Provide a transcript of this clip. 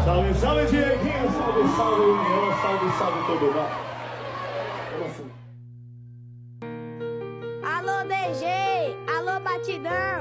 Salve, salve, Dieguinho, salve, salve, União, salve, salve todo mundo. Alô, DG, alô, Batidão.